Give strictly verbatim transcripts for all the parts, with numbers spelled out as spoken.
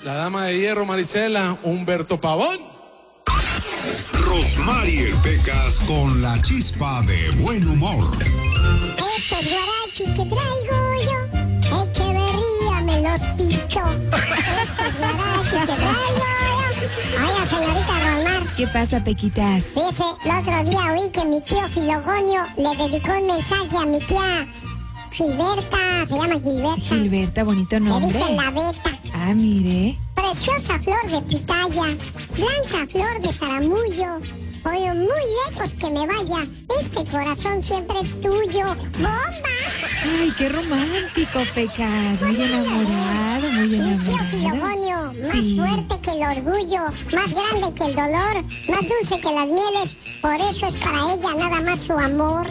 La dama de hierro, Marisela, Humberto Pavón. Rosmarie Pecas con la chispa de buen humor. Estos guarachis que traigo yo, Echeverría me los pichó. Estos guarachis que traigo yo. Oiga, señorita Rosmar. ¿Qué pasa, Pequitas? Fíjese, el otro día oí que mi tío Filogonio le dedicó un mensaje a mi tía Gilberta, se llama Gilberta. Gilberta, bonito nombre. Le dicen la Beta. Ah, mire. Preciosa flor de pitaya, blanca flor de zaramullo. Oye, muy lejos que me vaya, este corazón siempre es tuyo. ¡Bomba! Ay, qué romántico, Pecas. Muy enamorado, muy enamorado. Mi tío Filogonio, más Sí. fuerte que el orgullo, más grande que el dolor, más dulce que las mieles. Por eso es para ella nada más su amor.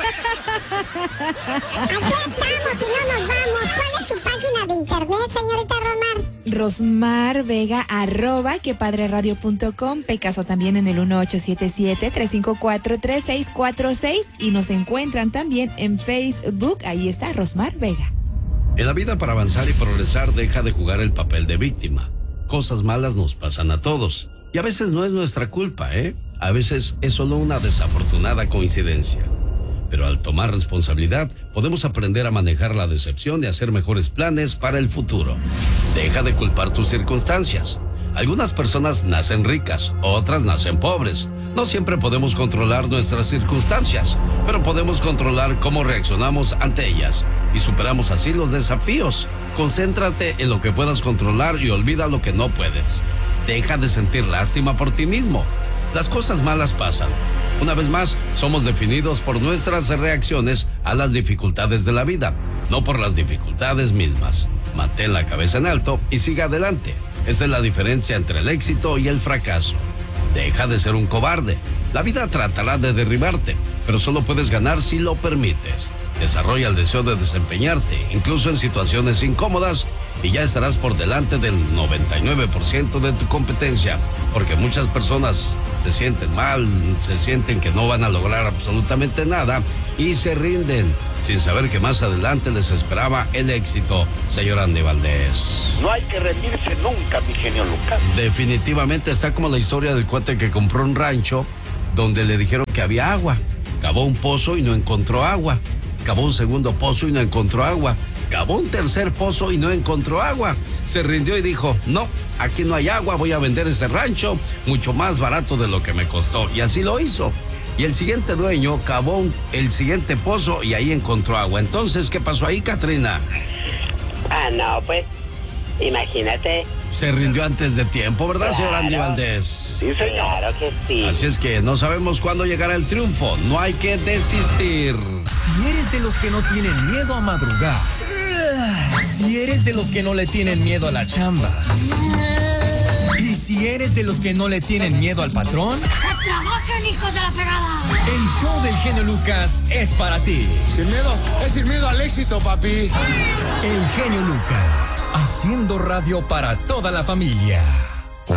Aquí estamos y no nos vamos. ¿Cuál es su página de internet, señorita Rosmar? Rosmar Vega, arroba quepadreradio punto com, Pecas, o también en el uno ocho siete siete, tres cinco cuatro, tres seis cuatro seis, y nos encuentran también en Facebook, ahí está Rosmar Vega. En la vida, para avanzar y progresar, deja de jugar el papel de víctima. Cosas malas nos pasan a todos, y a veces no es nuestra culpa, ¿eh? A veces es solo una desafortunada coincidencia. Pero al tomar responsabilidad, podemos aprender a manejar la decepción y hacer mejores planes para el futuro. Deja de culpar tus circunstancias. Algunas personas nacen ricas, otras nacen pobres. No siempre podemos controlar nuestras circunstancias, pero podemos controlar cómo reaccionamos ante ellas y superamos así los desafíos. Concéntrate en lo que puedas controlar y olvida lo que no puedes. Deja de sentir lástima por ti mismo. Las cosas malas pasan. Una vez más, somos definidos por nuestras reacciones a las dificultades de la vida, no por las dificultades mismas. Mantén la cabeza en alto y siga adelante. Esa es la diferencia entre el éxito y el fracaso. Deja de ser un cobarde. La vida tratará de derribarte, pero solo puedes ganar si lo permites. Desarrolla el deseo de desempeñarte, incluso en situaciones incómodas, y ya estarás por delante del noventa y nueve por ciento de tu competencia, porque muchas personas se sienten mal, se sienten que no van a lograr absolutamente nada y se rinden sin saber que más adelante les esperaba el éxito, señor Andy Valdés. No hay que rendirse nunca, mi genio Lucas. Definitivamente está como la historia del cuate que compró un rancho donde le dijeron que había agua. Cavó un pozo y no encontró agua. Cavó un segundo pozo y no encontró agua. Cavó un tercer pozo y no encontró agua. Se rindió y dijo, no, aquí no hay agua, voy a vender ese rancho mucho más barato de lo que me costó. Y así lo hizo. Y el siguiente dueño cavó un, el siguiente pozo y ahí encontró agua. Entonces, ¿qué pasó ahí, Katrina? Ah, no, pues, imagínate. Se rindió antes de tiempo, ¿verdad, Claro. señor Andy Valdés? Sí, señor. Claro que sí. Así es que no sabemos cuándo llegará el triunfo. No hay que desistir. Si eres de los que no tienen miedo a madrugar, si eres de los que no le tienen miedo a la chamba, y si eres de los que no le tienen miedo al patrón, ¡que trabajen, hijos de la fregada! el show del genio Lucas es para ti. Sin miedo, es sin miedo al éxito, papi. El genio Lucas, haciendo radio para toda la familia.